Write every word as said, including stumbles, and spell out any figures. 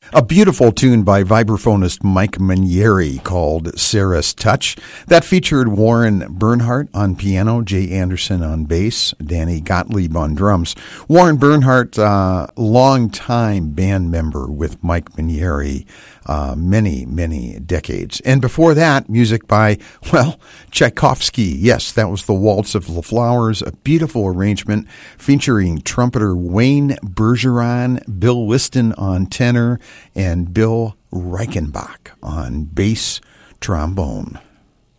A beautiful tune by vibraphonist Mike Manieri called Sarah's Touch. That featured Warren Bernhardt on piano, Jay Anderson on bass, Danny Gottlieb on drums. Warren Bernhardt, uh, longtime band member with Mike Manieri, uh, many, many decades. And before that, music by, well, Tchaikovsky. Yes, that was the Waltz of the Flowers, a beautiful arrangement featuring trumpeter Wayne Bergeron, Bill Whiston on tenor, and Bill Reichenbach on bass trombone.